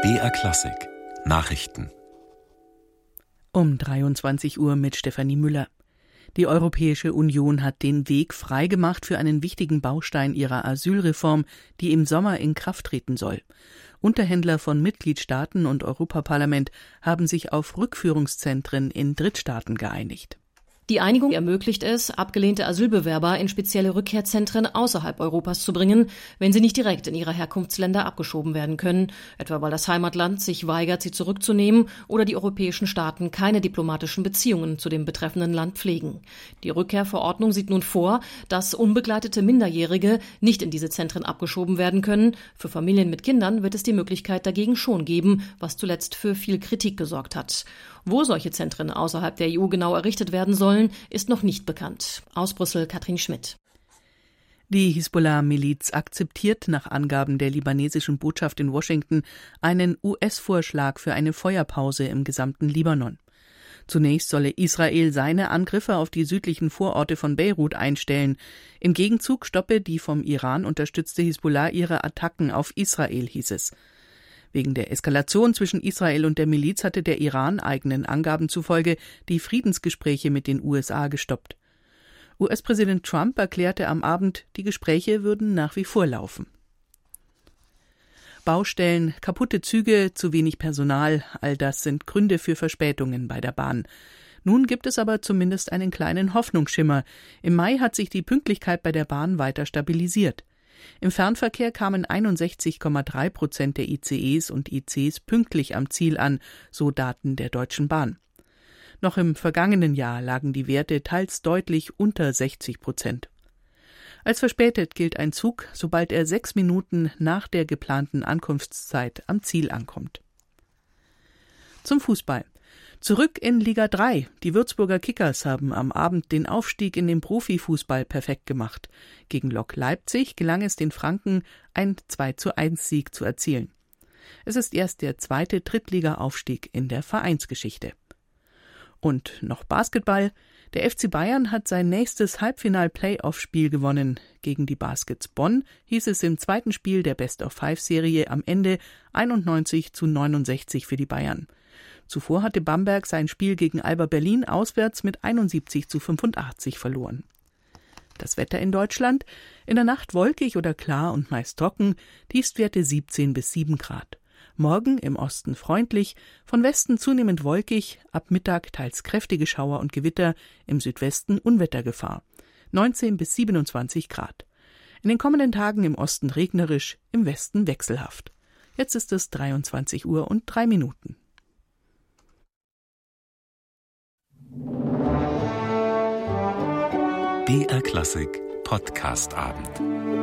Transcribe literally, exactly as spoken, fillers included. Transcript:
B R Klassik Nachrichten Um dreiundzwanzig Uhr mit Stefanie Müller. Die Europäische Union hat den Weg freigemacht für einen wichtigen Baustein ihrer Asylreform, die im Sommer in Kraft treten soll. Unterhändler von Mitgliedstaaten und Europaparlament haben sich auf Rückführungszentren in Drittstaaten geeinigt. Die Einigung ermöglicht es, abgelehnte Asylbewerber in spezielle Rückkehrzentren außerhalb Europas zu bringen, wenn sie nicht direkt in ihre Herkunftsländer abgeschoben werden können, etwa weil das Heimatland sich weigert, sie zurückzunehmen oder die europäischen Staaten keine diplomatischen Beziehungen zu dem betreffenden Land pflegen. Die Rückkehrverordnung sieht nun vor, dass unbegleitete Minderjährige nicht in diese Zentren abgeschoben werden können. Für Familien mit Kindern wird es die Möglichkeit dagegen schon geben, was zuletzt für viel Kritik gesorgt hat. Wo solche Zentren außerhalb der E U genau errichtet werden sollen, ist noch nicht bekannt. Aus Brüssel Katrin Schmidt. Die Hisbollah-Miliz akzeptiert nach Angaben der libanesischen Botschaft in Washington einen U S-Vorschlag für eine Feuerpause im gesamten Libanon. Zunächst solle Israel seine Angriffe auf die südlichen Vororte von Beirut einstellen. Im Gegenzug stoppe die vom Iran unterstützte Hisbollah ihre Attacken auf Israel, hieß es. Wegen der Eskalation zwischen Israel und der Miliz hatte der Iran eigenen Angaben zufolge die Friedensgespräche mit den U S A gestoppt. U S-Präsident Trump erklärte am Abend, die Gespräche würden nach wie vor laufen. Baustellen, kaputte Züge, zu wenig Personal, all das sind Gründe für Verspätungen bei der Bahn. Nun gibt es aber zumindest einen kleinen Hoffnungsschimmer. Im Mai hat sich die Pünktlichkeit bei der Bahn weiter stabilisiert. Im Fernverkehr kamen einundsechzig Komma drei Prozent der I C Es und I Cs pünktlich am Ziel an, so Daten der Deutschen Bahn. Noch im vergangenen Jahr lagen die Werte teils deutlich unter sechzig Prozent. Als verspätet gilt ein Zug, sobald er sechs Minuten nach der geplanten Ankunftszeit am Ziel ankommt. Zum Fußball. Zurück in Liga drei. Die Würzburger Kickers haben am Abend den Aufstieg in den Profifußball perfekt gemacht. Gegen Lok Leipzig gelang es den Franken, ein zwei zu eins Sieg zu erzielen. Es ist erst der zweite Drittliga-Aufstieg in der Vereinsgeschichte. Und noch Basketball. Der F C Bayern hat sein nächstes Halbfinal-Playoff-Spiel gewonnen. Gegen die Baskets Bonn hieß es im zweiten Spiel der Best-of-Five-Serie am Ende einundneunzig zu neunundsechzig für die Bayern. Zuvor hatte Bamberg sein Spiel gegen Alba Berlin auswärts mit einundsiebzig zu fünfundachtzig verloren. Das Wetter in Deutschland: in der Nacht wolkig oder klar und meist trocken, Tiefstwerte siebzehn bis sieben Grad. Morgen im Osten freundlich, von Westen zunehmend wolkig, ab Mittag teils kräftige Schauer und Gewitter, im Südwesten Unwettergefahr. neunzehn bis siebenundzwanzig Grad. In den kommenden Tagen im Osten regnerisch, im Westen wechselhaft. Jetzt ist es dreiundzwanzig Uhr und drei Minuten. B R Klassik Podcast Abend.